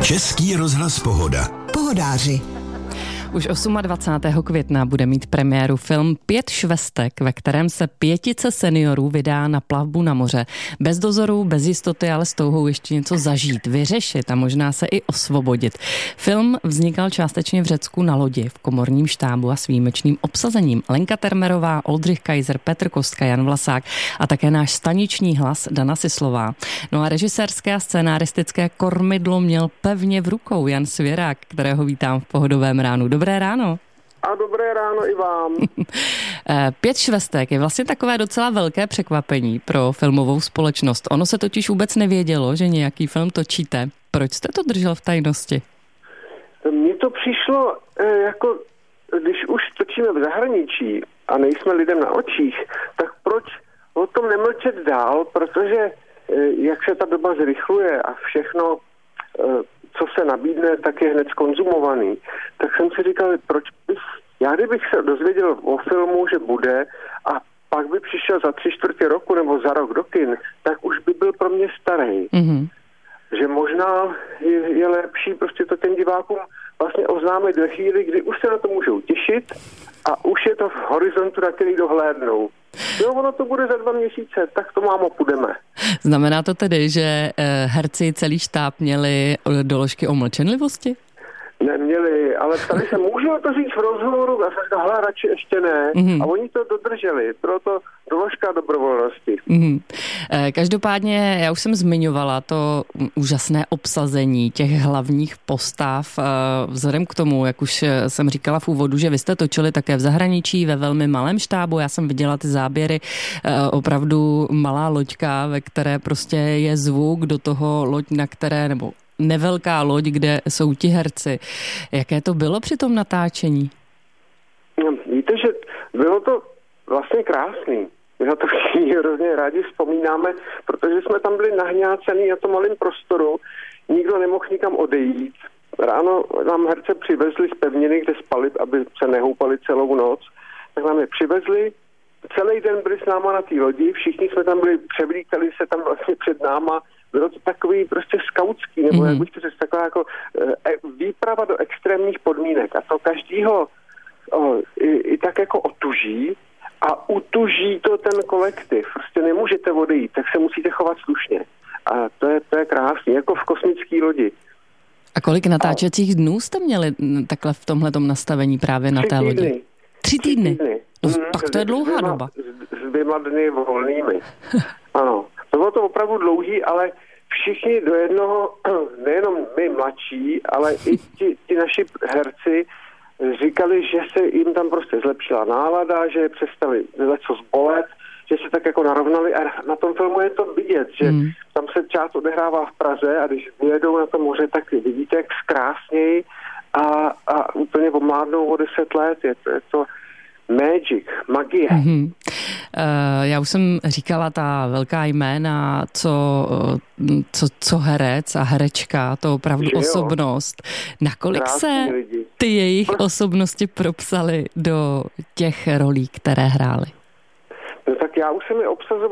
Český rozhlas Pohoda. Pohodáři. Už 28. května bude mít premiéru film 5 švestek, ve kterém se 5 seniorů vydá na plavbu na moře. Bez dozoru, bez jistoty, ale s touhou ještě něco zažít, vyřešit a možná se i osvobodit. Film vznikal částečně v Řecku na lodi, v komorním štábu a s výjimečným obsazením. Lenka Termerová, Oldřich Kaiser, Petr Kostka, Jan Vlasák a také náš staniční hlas Dana Sislová. No a režisérské a scénaristické kormidlo měl pevně v rukou Jan Svěrák, kterého vítám v Pohodovém ránu. Dobré ráno. A dobré ráno i vám. 5 švestek je vlastně takové docela velké překvapení pro filmovou společnost. Ono se totiž vůbec nevědělo, že nějaký film točíte. Proč jste to držel v tajnosti? Mně to přišlo jako, když už točíme v zahraničí a nejsme lidem na očích, tak proč o tom nemlčet dál, protože jak se ta doba zrychluje a všechno, co se nabídne, tak je hned zkonzumovaný. Tak jsem si říkal, kdybych se dozvěděl o filmu, že bude a pak by přišel za 3/4 roku nebo za rok do kin, tak už by byl pro mě starý. Mm-hmm. Že možná je lepší prostě to těm divákům vlastně oznámit ve chvíli, kdy už se na to můžou těšit a už je to v horizontu, na který dohlédnou. Jo, ono to bude za 2 měsíce, tak to mámo půjdeme. Znamená to tedy, že herci celý štáb měli doložky o mlčenlivosti? Neměli, ale ptali se, můžu to říct v rozhovoru? A jsem říkal, hele, radši ještě ne. Mm-hmm. A oni to dodrželi, proto doložka dobrovolnosti. Mm-hmm. Každopádně, já už jsem zmiňovala to úžasné obsazení těch hlavních postav. Vzhledem k tomu, jak už jsem říkala v úvodu, že vy jste točili také v zahraničí ve velmi malém štábu. Já jsem viděla ty záběry, opravdu malá loďka, ve které prostě je zvuk, do toho loď, na které, nebo nevelká loď, kde jsou ti herci. Jaké to bylo při tom natáčení? Víte, že bylo to vlastně krásný. My na to všichni hrozně rádi vzpomínáme, protože jsme tam byli nahňácený na tom malém prostoru. Nikdo nemohl nikam odejít. Ráno nám herce přivezli z pevniny, kde spali, aby se nehoupali celou noc. Tak nám je přivezli. Celý den byli s náma na té lodi. Všichni jsme tam byli, převlíkali se tam vlastně před náma. Bylo to takový prostě skautský, nebo jak bych to řekl, taková jako výprava do extrémních podmínek. A to každýho i tak jako otuží a utuží to ten kolektiv. Prostě nemůžete odejít, tak se musíte chovat slušně. A to je krásný, jako v kosmické lodi. A kolik natáčecích dnů jste měli takhle v tomhletom nastavení právě na té lodi? 3 týdny. Tak to je dlouhá doba. S 2 dny volnými. Ano. To bylo to opravdu dlouhý, ale všichni do jednoho, nejenom my mladší, ale i ti naši herci říkali, že se jim tam prostě zlepšila nálada, že přestali něco zbolet, že se tak jako narovnali a na tom filmu je to vidět, že tam se část odehrává v Praze a když vyjedou na to moře, tak vidíte, jak zkrásněji a úplně omládnou o 10 let. Je to magie. Mm-hmm. Já už jsem říkala ta velká jména, co herec a herečka, to opravdu osobnost. Nakolik krásný se lidi. Ty jejich osobnosti propsaly do těch rolí, které hrály? No tak já už jsem je obsazoval